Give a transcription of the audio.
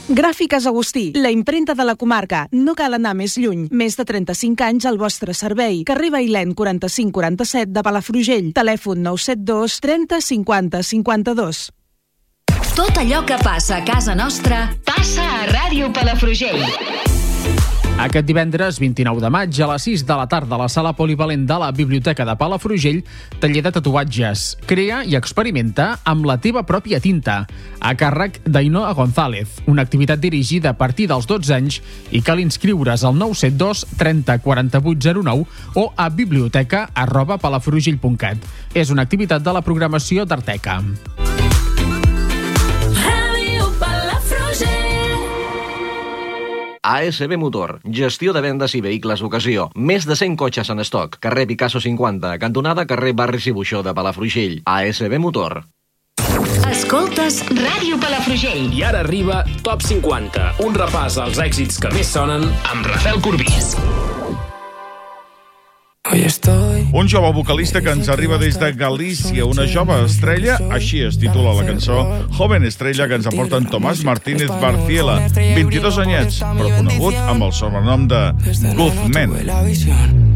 Gràfiques Agustí, la imprenta de la comarca. No cal anar més lluny. Més de 35 anys al vostre servei. Carrer Bailèn 4547 de Palafrugell. Telèfon 972 30 50 52. Tot allò que passa a casa nostra passa a Ràdio Palafrugell. Aquest divendres 29 de maig a les 6 de la tarda a la sala polivalent de la Biblioteca de Palafrugell, taller de tatuatges. Crea i experimenta amb la teva pròpia tinta, a càrrec d'Ainoa González, una activitat dirigida a partir dels 12 anys i cal inscriure's al 972 30 48 09 o a biblioteca@palafrugell.cat. És una activitat de la programació d'Arteca. ASB Motor, gestió de vendes i vehicles d'ocasió. Més de 100 cotxes en estoc. Carrer Picasso 50, cantonada carrer Barris i Buixó de Palafrugell. ASB Motor. Escoltes Ràdio Palafrugell. I ara arriba Top 50, un repàs als èxits que més sonen amb Rafael Corbí. Un jove vocalista que ens arriba des de Galícia, una jove estrella, així es titula la cançó, Joven Estrella, que ens aporta en Tomàs Martínez Barciela, 22 anyets, però conegut amb el sobrenom de Guzmán.